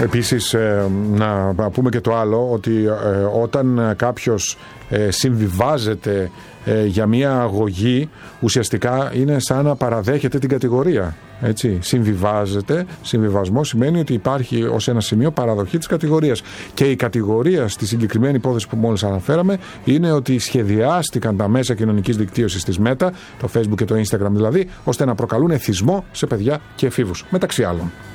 Επίσης, να πούμε και το άλλο, ότι όταν κάποιος συμβιβάζεται για μια αγωγή, ουσιαστικά είναι σαν να παραδέχεται την κατηγορία. Έτσι, συμβιβάζεται. Συμβιβασμό σημαίνει ότι υπάρχει ως ένα σημείο παραδοχή της κατηγορίας. Και η κατηγορία στη συγκεκριμένη υπόθεση που μόλις αναφέραμε είναι ότι σχεδιάστηκαν τα μέσα κοινωνικής δικτύωσης της Meta, το Facebook και το Instagram δηλαδή, ώστε να προκαλούν εθισμό σε παιδιά και εφήβους, μεταξύ άλλων.